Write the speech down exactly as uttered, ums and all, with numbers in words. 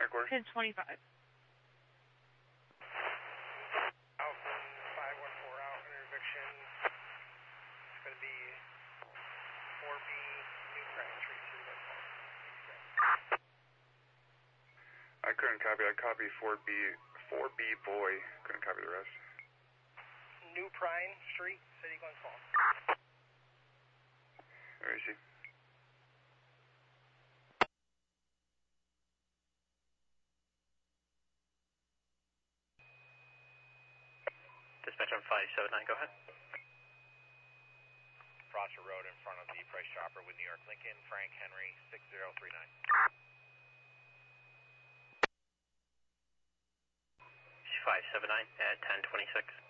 back order? ten twenty-five. Alpha five one four out, interdiction. It's going to be four B, New Prime Street, three one four. I couldn't copy. I copied four B, four B boy. Couldn't copy the rest. New Prime Street, City Glen Falls. Where is he? Dispatch on five seven nine, go ahead. Prosser Road in front of the Price Chopper with New York Lincoln, Frank Henry, six zero three nine. five seven nine at ten twenty-six.